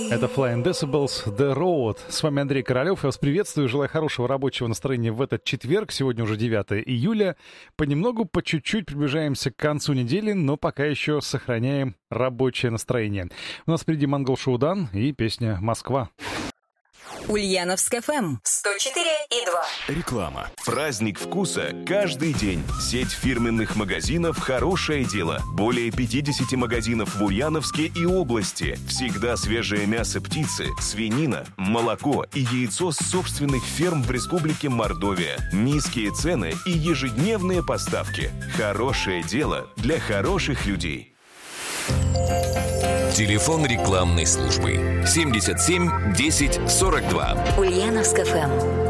Это Flying Decibels, The Road. С вами Андрей Королёв. Я вас приветствую. Желаю хорошего рабочего настроения в этот четверг. Сегодня уже 9 июля. Понемногу, по чуть-чуть приближаемся к концу недели, но пока еще сохраняем рабочее настроение. У нас впереди Монгол Шуудан и песня «Москва». Ульяновск ФМ 104,2. Реклама. Праздник вкуса каждый день. Сеть фирменных магазинов «Хорошее дело». Более 50 магазинов в Ульяновске и области. Всегда свежее мясо птицы, свинина, молоко и яйцо с собственных ферм в Республике Мордовия. Низкие цены и ежедневные поставки. Хорошее дело для хороших людей. Телефон рекламной службы 77 10 42. Ульяновск ФМ.